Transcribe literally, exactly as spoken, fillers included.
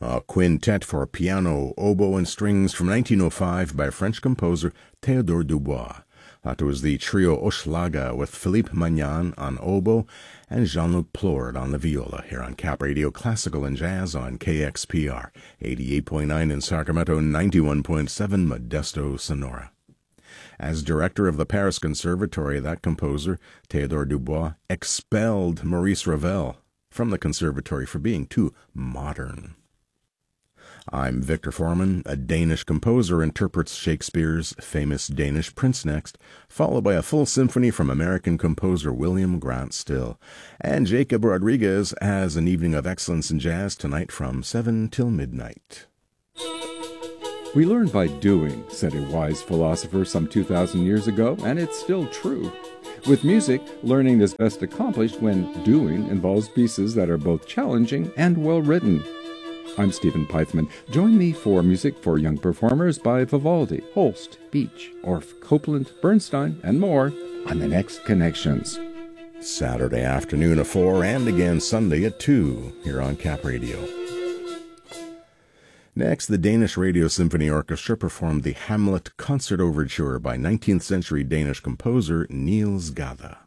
A quintet for piano, oboe, and strings from nineteen oh five by French composer Théodore Dubois. That was the trio Hochelaga with Philippe Magnan on oboe and Jean-Luc Plord on the viola here on Cap Radio Classical and Jazz on K X P R, eighty-eight point nine in Sacramento, ninety-one point seven Modesto, Sonora. As director of the Paris Conservatory, that composer, Théodore Dubois, expelled Maurice Ravel from the conservatory for being too modern. I'm Victor Foreman. A Danish composer interprets Shakespeare's famous Danish Prince next, followed by a full symphony from American composer William Grant Still. And Jacob Rodriguez has an evening of excellence in jazz tonight from seven till midnight. We learn by doing, said a wise philosopher some two thousand years ago, and it's still true. With music, learning is best accomplished when doing involves pieces that are both challenging and well-written. I'm Stephen Peithman. Join me for Music for Young Performers by Vivaldi, Holst, Beach, Orff, Copland, Bernstein, and more on the next Connections. Saturday afternoon at four and again Sunday at two here on Cap Radio. Next, the Danish Radio Symphony Orchestra performed the Hamlet Concert Overture by nineteenth century Danish composer Niels Gade.